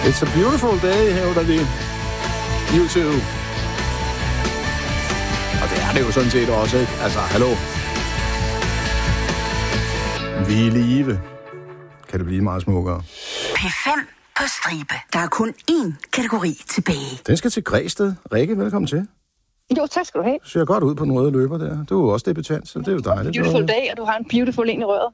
It's a beautiful day, hævder de. YouTube. Og det er det jo sådan set også, ikke? Altså, hallo. Vi er live. Kan det blive meget smukkere. P5 på stribe. Der er kun én kategori tilbage. Den skal til Græsted. Rikke, velkommen til. Jo, tak skal du have. Du ser godt ud på den røde løber der. Du er jo også debutant, så det er jo dejligt. Beautiful day, og du har en beautiful en i røret.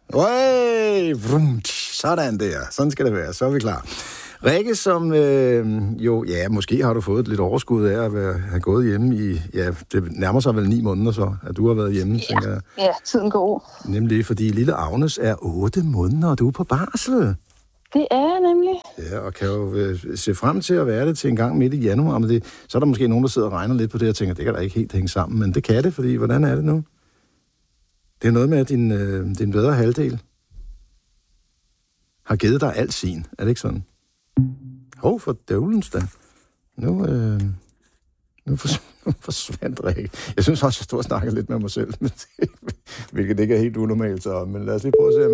Sådan der. Sådan skal det være. Så er vi klar. Rikke, som måske har du fået et lidt overskud af at have gået hjemme i, det nærmer sig vel 9 måneder så, at du har været hjemme, tænker jeg. Ja, tiden går. Nemlig, fordi lille Agnes er 8 måneder, og du er på barsel. Det er jeg nemlig. Ja, og kan jo se frem til at være det til en gang midt i januar, men så er der måske nogen, der sidder og regner lidt på det, og tænker, det kan da ikke helt hænge sammen, men det kan det, fordi hvordan er det nu? Det er noget med, at din bedre halvdel har givet dig alt sin, er det ikke sådan? For døvlens da. Nu forsvandt Rikke. Jeg synes også, jeg stod og snakkede lidt med mig selv, hvilket ikke er helt unormalt, men lad os lige prøve at se,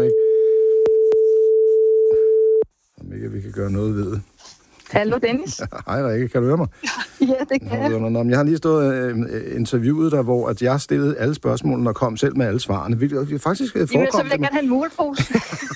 om ikke vi kan gøre noget ved det. Hallo, Dennis. Hej Rikke, kan du høre mig? Ja, det kan jeg. Jeg har lige stået interviewet der, hvor at jeg stillede alle spørgsmålene og kom selv med alle svarene. Hvilket faktisk forekom... Jamen, så vil jeg gerne have en mulepose.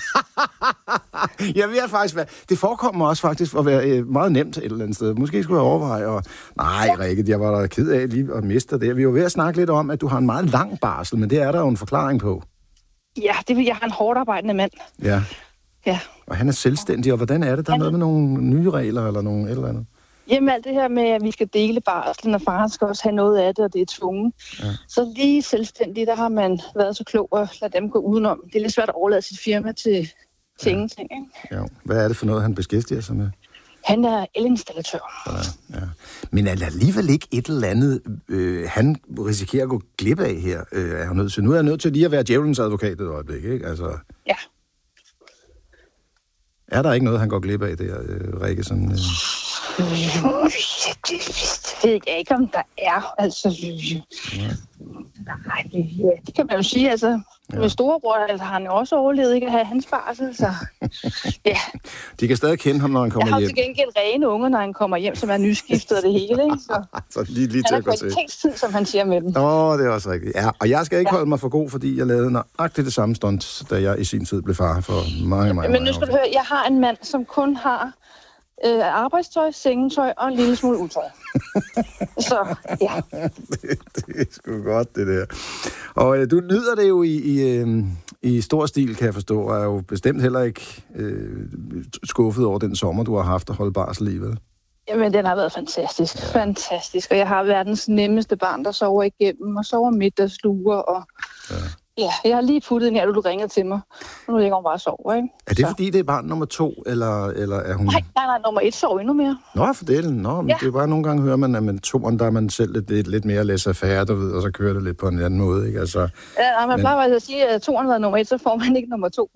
Jeg ved faktisk, det forekom mig også faktisk at være meget nemt et eller andet sted. Måske skulle jeg overveje, nej, Rikke, jeg var da ked af lige at miste det. Vi er jo ved at snakke lidt om, at du har en meget lang barsel, men det er der jo en forklaring på. Ja, jeg har en hårdt arbejdende mand. Ja. Ja. Og han er selvstændig, og hvordan er det? Der er noget med nogle nye regler eller nogle et eller andet? Jamen alt det her med, at vi skal dele barslen, og faren skal også have noget af det, og det er tvunget. Ja. Så lige selvstændig, der har man været så klog at lade dem gå udenom. Det er lidt svært at overlade sit firma til ingenting, ikke? Ja. Hvad er det for noget, han beskæftiger sig med? Han er elinstallatør. Ja. Men er der alligevel ikke et eller andet, han risikerer at gå glip af her? Er han nødt til? Nu er jeg nødt til lige at være djævelens advokat et øjeblik, ikke? Altså... Ja. Er der ikke noget, han går glip af der, Rikke? Sådan, Det ved jeg ikke, om der er. Altså, nej, det kan man jo sige. Altså, med storebror har han jo også overlevet ikke at have hans barsel, så ja. De kan stadig kende ham, når han kommer hjem. Jeg har til gengæld rene unger, når han kommer hjem, som er nyskiftet og det hele, ikke? Så lige til han at gå til. Han har kvalitetstid, som han siger med dem. Det er også rigtigt. Ja, og jeg skal ikke holde mig for god, fordi jeg lavede nøjagtigt det samme stunt, da jeg i sin tid blev far for mange Men nu skal du høre, jeg har en mand, som kun har arbejdstøj, sengetøj og en lille smule utøj. Så, ja. Det er sgu godt, det der. Og du nyder det jo i stor stil, kan jeg forstå, og er jo bestemt heller ikke skuffet over den sommer, du har haft at holde barsel i, vel? Jamen, den har været fantastisk. Ja. Fantastisk. Og jeg har verdens nemmeste barn, der sover igennem, og sover middagsluer, og... Ja, jeg har lige puttet ind her, du ringede til mig. Nu ligger hun bare og sover, ikke? Er det fordi, det er barn nummer 2, eller er hun... Nej, nummer 1 sover endnu mere. Nå, for delen. Men det er bare nogle gange, hører man, at med 2'eren, der er man selv lidt mere laissez-faire, du ved, og så kører det lidt på en anden måde, ikke? Altså, man plejer faktisk at sige, at 2'eren var nummer 1, så får man ikke nummer 2.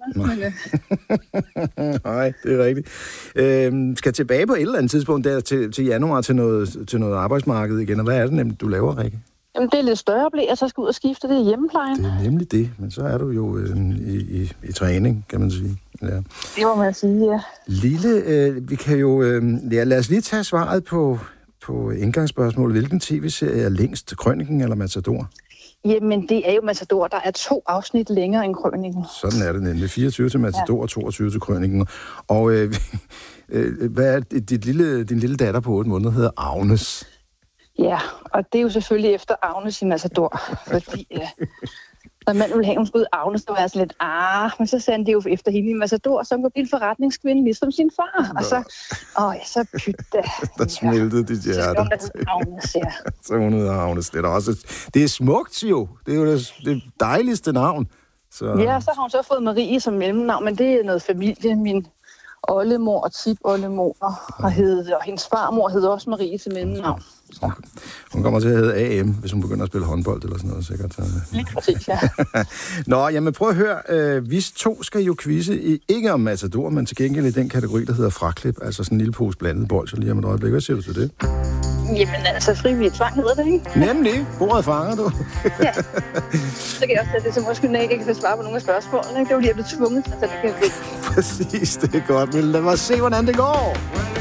Nej, det er rigtigt. Skal tilbage på et eller andet tidspunkt der til januar til noget arbejdsmarked igen, og hvad er det nemlig, du laver, Rikke? Jamen, det er lidt større blæ, og så skal ud og skifte det i hjemmeplejen. Det er nemlig det, men så er du jo i træning, kan man sige. Ja. Det må man sige, ja. Lille, vi kan jo... lad os lige tage svaret på indgangsspørgsmålet. Hvilken tv-serie er længst? Krøniken eller Matador? Jamen, det er jo Matador. Der er 2 afsnit længere end Krøniken. Sådan er det nemlig. 24 til Matador og 22 til Krøniken. Og hvad er din lille datter på 8 måneder hedder Agnes? Ja, og det er jo selvfølgelig efter Agnes i Matador, fordi når man ville have, hun skulle ud Agnes, så var jeg sådan lidt, men så sagde han det jo efter hende i Matador, så hun kunne blive en forretningskvinde ligesom sin far. Og så pytte. Der smeltede dit hjerte. Agnes, ja. Så hun hedder Agnes. Det er smukt jo. Det er jo det dejligste navn. Så... Ja, så har hun så fået Marie som mellemnavn, men det er noget familie. Min oldemor og tip-oldemor og hendes farmor hed også Marie til mellemnavn. Hun kommer til at hedde AM, hvis hun begynder at spille håndbold eller sådan noget, sikkert. Lige præcis, ja. Nå, jamen prøv at høre. Vi 2 skal jo quizze ikke om Matador, men til gengæld i den kategori, der hedder fraklip, altså sådan en lille pose blandet bold, så lige om et øjeblik. Hvad siger du til det? Jamen altså, frivillig tvang hedder det, ikke? Nemlig. Bordet fanger du. Ja. Så kan jeg også sætte det som undskyldning, at jeg ikke kan svare på nogle af spørgsmålene. Det var lige, jeg blev tvunget til at tage det. Præcis, det er godt. Men lad os se, hvordan det går.